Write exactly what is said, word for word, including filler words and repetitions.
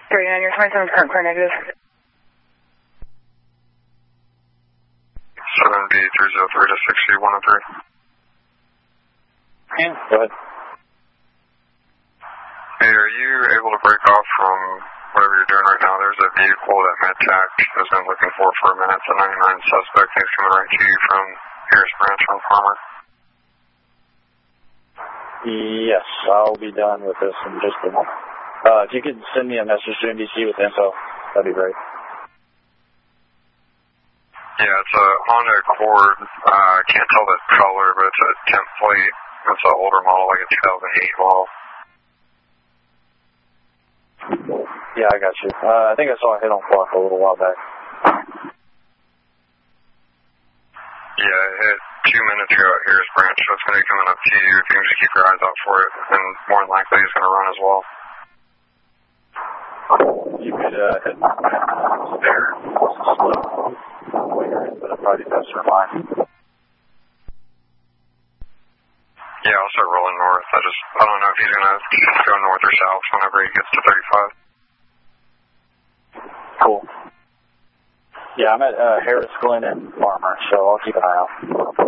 thirty-nine, you're twenty-seven, current car negative. seven B three zero three to six C one oh three. Yeah, go ahead. Hey, are you able to break off from whatever you're doing right now? There's a vehicle that MedTech has been looking for for a minute. It's a ninety-nine suspect. He's coming right to you from Harris Branch on Farmer. Yes, I'll be done with this in just a moment. Uh, if you could send me a message to N B C with info, that'd be great. Yeah, it's a Honda Accord. I uh, can't tell the color, but it's a template. It's an older model, like a two thousand eight model. Yeah, I got you. Uh, I think I saw a hit on clock a little while back. Yeah, it hit two minutes ago at Harris Branch, so it's going to be coming up to you. If you can just keep your eyes out for it, and more than likely it's going to run as well. You could uh, hit there. Slow. But I'll probably pass her line. Yeah, I'll start rolling north. I just, I don't know if he's going to go north or south whenever he gets to thirty-five. Cool. Yeah, I'm at uh, Harris, Glen, and Farmer, so I'll keep an eye out.